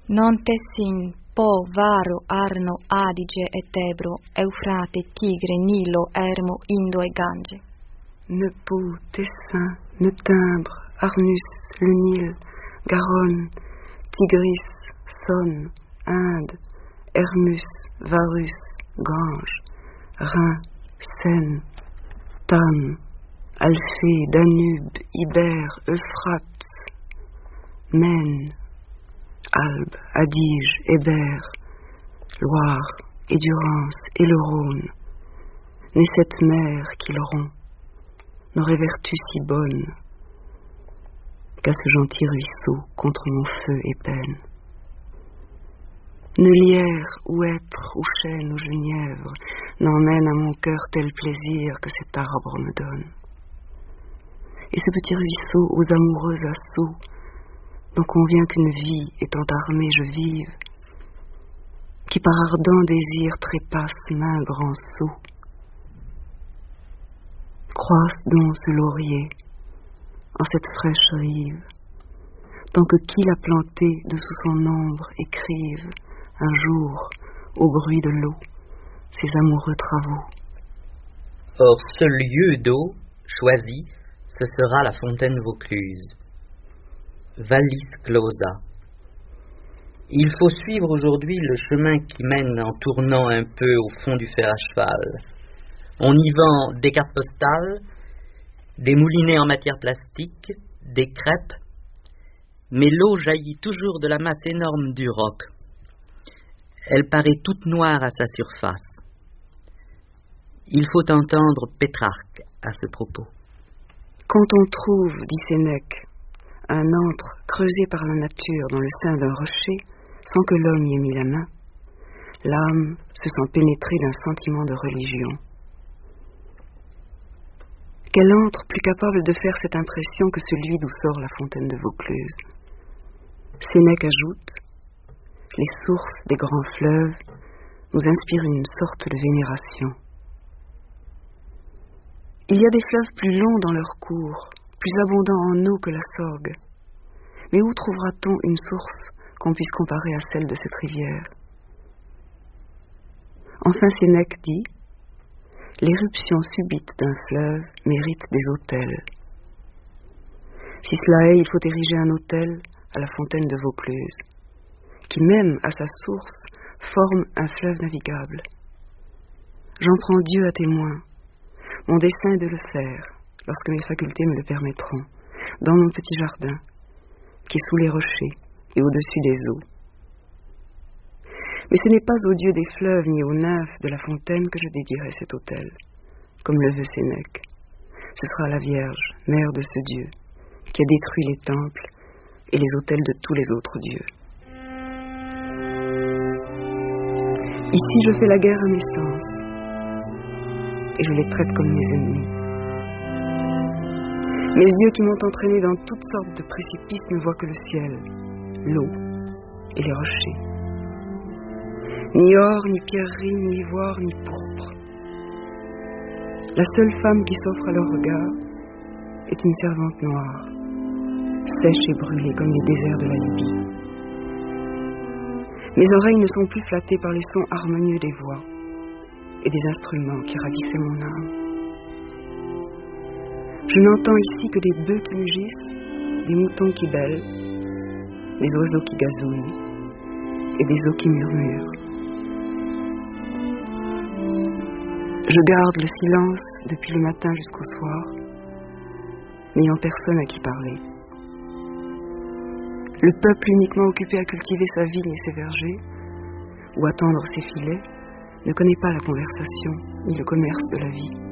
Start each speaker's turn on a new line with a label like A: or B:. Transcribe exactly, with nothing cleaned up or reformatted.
A: Non Tessin, Po, Varo, Arno, Adige et Ebro, Eufrate, Tigre, Nilo, Hermo, Indo et Gange.
B: Ne Pau, Tessin, ne Timbre, Arnus, le Nil, Garonne, Tigris, Saône, Inde, Hermus, Varus, Gange, Rhin, Seine, Tam, Alphée, Danube, Iber, Euphrate, Maine, Albe, Adige, Héber, Loire, Édurance et le Rhône, n'est cette mer qu'ils rompt, n'aurait vertu si bonne qu'à ce gentil ruisseau contre mon feu et peine. Ne lierre, ou hêtre, ou chêne, ou genièvre n'emmène à mon cœur tel plaisir que cet arbre me donne. Et ce petit ruisseau aux amoureux assauts, dont convient qu'une vie étant armée je vive, qui par ardent désir trépasse maint grand saut. Croisse donc ce laurier en cette fraîche rive, tant que qui l'a planté dessous son ombre écrive un jour, au bruit de l'eau, ses amoureux travaux.
C: Or ce lieu d'eau choisi, ce sera la fontaine Vaucluse. Vallis Clausa. Il faut suivre aujourd'hui le chemin qui mène en tournant un peu au fond du fer à cheval. On y vend des cartes postales, des moulinets en matière plastique, des crêpes, mais l'eau jaillit toujours de la masse énorme du roc. Elle paraît toute noire à sa surface. Il faut entendre Pétrarque à ce propos.
B: Quand on trouve, dit Sénèque, un antre creusé par la nature dans le sein d'un rocher, sans que l'homme y ait mis la main, l'âme se sent pénétrée d'un sentiment de religion. Quel antre plus capable de faire cette impression que celui d'où sort la fontaine de Vaucluse? Sénèque ajoute: les sources des grands fleuves nous inspirent une sorte de vénération. Il y a des fleuves plus longs dans leur cours, plus abondants en eau que la Sorgue. Mais où trouvera-t-on une source qu'on puisse comparer à celle de cette rivière? Enfin Sénèque dit: l'éruption subite d'un fleuve mérite des autels. Si cela est, il faut ériger un autel à la fontaine de Vaucluse, qui même à sa source forme un fleuve navigable. J'en prends Dieu à témoin. Mon dessein est de le faire, lorsque mes facultés me le permettront, dans mon petit jardin, qui est sous les rochers et au-dessus des eaux. Mais ce n'est pas aux dieux des fleuves ni aux nymphes de la fontaine que je dédierai cet autel, comme le veut Sénèque. Ce sera à la Vierge, mère de ce Dieu, qui a détruit les temples et les autels de tous les autres dieux. Ici je fais la guerre à mes sens, et je les traite comme mes ennemis. Mes yeux qui m'ont entraîné dans toutes sortes de précipices ne voient que le ciel, l'eau et les rochers. Ni or, ni pierrerie, ni ivoire, ni pourpre. La seule femme qui s'offre à leur regard est une servante noire, sèche et brûlée comme les déserts de la Libye. Mes oreilles ne sont plus flattées par les sons harmonieux des voix et des instruments qui ravissaient mon âme. Je n'entends ici que des bœufs qui mugissent, des moutons qui bêlent, des oiseaux qui gazouillent et des eaux qui murmurent. Je garde le silence depuis le matin jusqu'au soir, n'ayant personne à qui parler. Le peuple uniquement occupé à cultiver sa vigne et ses vergers, ou à tendre ses filets, ne connaît pas la conversation ni le commerce de la vie.